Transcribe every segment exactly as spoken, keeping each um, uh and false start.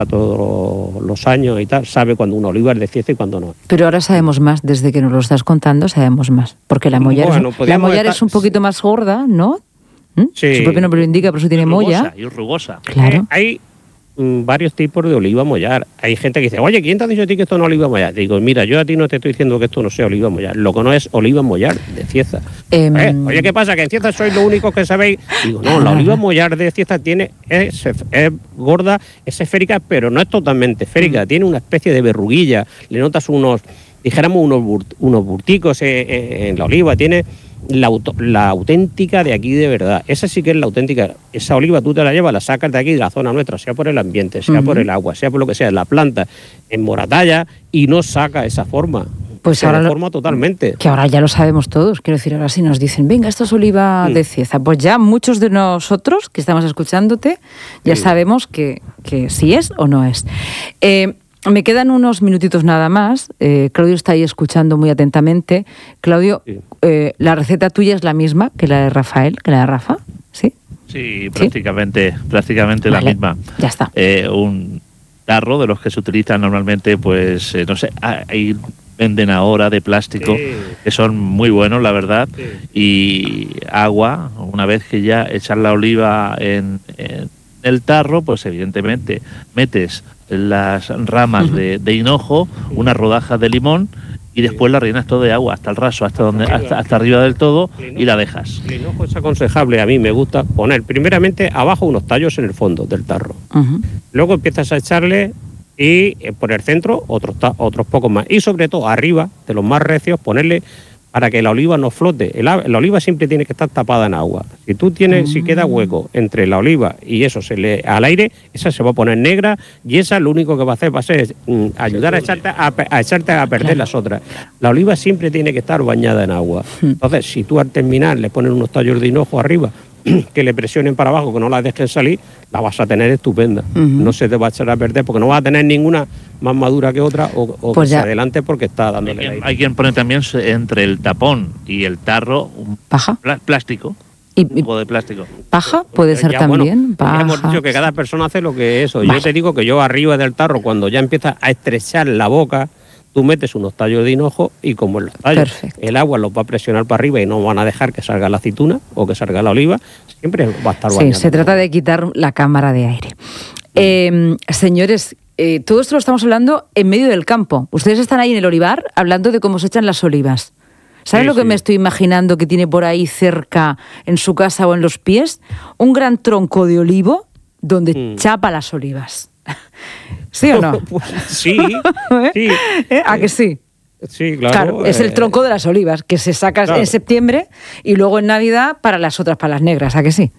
todos los años y tal, sabe cuando una oliva es de Cieza y cuando no. Pero ahora sabemos más, desde que nos lo estás contando sabemos más, porque la mollar, bueno, es, la mollar estar... es un poquito más gorda, ¿no? ¿Mm? Sí. Su propio nombre lo indica, por eso tiene molla. Y rugosa. Claro. Eh, hay mm, varios tipos de oliva mollar. Hay gente que dice, oye, ¿quién te ha dicho a ti que esto no es oliva mollar? Digo, mira, yo a ti no te estoy diciendo que esto no sea oliva mollar. Lo que no es oliva mollar de Cieza. Eh, eh, oye, ¿qué pasa? ¿Que en Cieza sois los únicos que sabéis? Digo, no, la oliva mollar de Cieza tiene, es, es gorda, es esférica, pero no es totalmente esférica. Mm. Tiene una especie de verruguilla. Le notas unos, dijéramos, unos, burt, unos burticos eh, eh, en la oliva. Tiene la, auto, la auténtica de aquí de verdad. Esa sí que es la auténtica. Esa oliva tú te la llevas, la sacas de aquí, de la zona nuestra, sea por el ambiente, sea uh-huh. por el agua, sea por lo que sea, la planta en Moratalla, y no saca esa forma. Pues se ahora reforma lo, totalmente. Que ahora ya lo sabemos todos. Quiero decir, ahora sí nos dicen, venga, esto es oliva mm. de Cieza. Pues ya muchos de nosotros que estamos escuchándote ya sí. sabemos que, que si es o no es. Eh, me quedan unos minutitos nada más. Eh, Claudio está ahí escuchando muy atentamente. Claudio, sí. eh, ¿la receta tuya es la misma que la de Rafael, que la de Rafa? ¿Sí? Sí, prácticamente, ¿Sí? prácticamente vale, la misma. Ya está. Eh, un tarro de los que se utilizan normalmente, pues, eh, no sé, hay... venden ahora de plástico, sí. que son muy buenos, la verdad, sí. y agua, una vez que ya echas la oliva en, en el tarro, pues evidentemente metes las ramas uh-huh. de, de hinojo, una rodaja de limón, y después la rellenas todo de agua, hasta el raso, hasta donde hasta, hasta arriba del todo, y la dejas. El hinojo es aconsejable, a mí me gusta poner primeramente abajo unos tallos en el fondo del tarro, uh-huh. luego empiezas a echarle y por el centro otros, otros pocos más. Y sobre todo arriba, de los más recios, ponerle para que la oliva no flote. El, la oliva siempre tiene que estar tapada en agua. Si tú tienes, mm. si queda hueco entre la oliva y eso se le al aire, esa se va a poner negra y esa lo único que va a hacer va a ser mm, ayudar a echarte a, a echarte a perder las otras. La oliva siempre tiene que estar bañada en agua. Entonces, si tú al terminar le pones unos tallos de hinojo arriba, que le presionen para abajo, que no la dejen salir, la vas a tener estupenda. Uh-huh. No se te va a echar a perder porque no vas a tener ninguna más madura que otra o, o pues que ya. se adelante porque está dándole hay aire. Quien, hay quien pone también entre el tapón y el tarro un ¿Paja? Pl- plástico. ¿Y, un poco de plástico. ¿Paja? Puede ser ya, también. Bueno, Paja. Ya hemos dicho que cada persona hace lo que es eso. Vale. Yo te digo que yo arriba del tarro, cuando ya empieza a estrechar la boca, tú metes unos tallos de hinojo y como en los tallos, Perfecto. el agua los va a presionar para arriba y no van a dejar que salga la aceituna o que salga la oliva, siempre va a estar bañado. Sí, se trata de quitar la cámara de aire. Eh, señores, eh, todo esto lo estamos hablando en medio del campo. Ustedes están ahí en el olivar hablando de cómo se echan las olivas. ¿Saben sí, lo que sí. me estoy imaginando que tiene por ahí cerca, en su casa o en los pies? Un gran tronco de olivo donde mm. chapa las olivas. ¿Sí o no? Pues sí, sí. ¿Eh? ¿A que sí? Sí, claro. Claro, es el tronco de las olivas, que se saca claro. en septiembre y luego en Navidad para las otras, para las negras, ¿a que sí?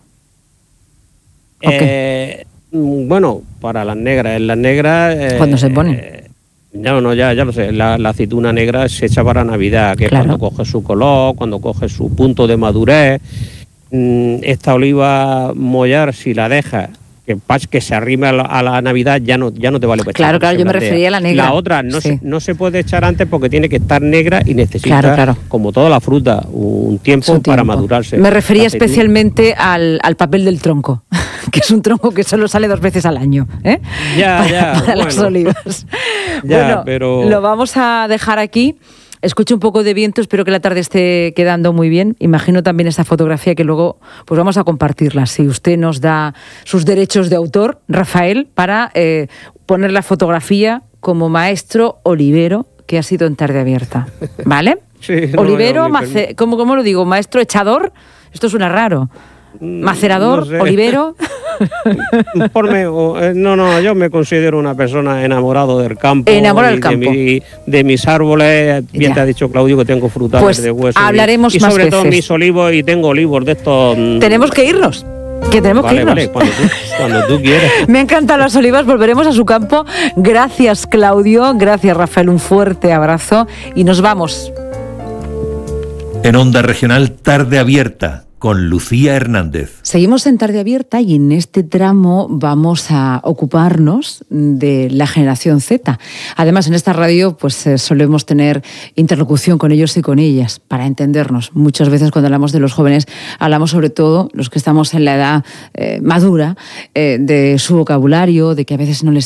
Eh, bueno, para las negras. En las negras... Eh, ¿Cuándo se ponen? Eh, no, no, ya, ya lo sé. La, la aceituna negra se echa para Navidad, que claro. es cuando coge su color, cuando coge su punto de madurez. Esta oliva mollar, si la dejas... Que, que se arrime a la, a la Navidad ya no ya no te vale para Claro, claro, yo me refería a la negra. La otra no, sí. se, no se puede echar antes porque tiene que estar negra y necesita, claro, claro. como toda la fruta, un tiempo, tiempo. para madurarse. Me refería especialmente al, al papel del tronco, que es un tronco que solo sale dos veces al año, ¿eh? Ya, para, ya. Para bueno. las olivas. Ya, bueno, pero... lo vamos a dejar aquí. Escucho un poco de viento, espero que la tarde esté quedando muy bien. Imagino también esta fotografía que luego pues vamos a compartirla. Si usted nos da sus derechos de autor, Rafael, para eh, poner la fotografía como maestro olivero que ha sido en Tarde Abierta. ¿Vale? Sí, no, olivero, no, mace- ¿cómo, ¿cómo lo digo? ¿Maestro echador? Esto suena raro. ¿Macerador? No sé. ¿Olivero? Porme, no, no, yo me considero una persona enamorado del campo. Enamorado del de campo. Mi, de mis árboles. Bien ya. Te ha dicho Claudio que tengo frutales pues de hueso. Hablaremos y, y más sobre veces. todo mis olivos y tengo olivos de estos. Tenemos que irnos. Que tenemos vale, que irnos. Vale, cuando tú, cuando tú quieras. Me encantan las olivas, volveremos a su campo. Gracias, Claudio. Gracias, Rafael. Un fuerte abrazo y nos vamos. En Onda Regional, Tarde Abierta, con Lucía Hernández. Seguimos en Tarde Abierta y en este tramo vamos a ocuparnos de la generación Z. Además, en esta radio pues eh, solemos tener interlocución con ellos y con ellas para entendernos. Muchas veces cuando hablamos de los jóvenes hablamos sobre todo los que estamos en la edad eh, madura, eh, de su vocabulario, de que a veces no les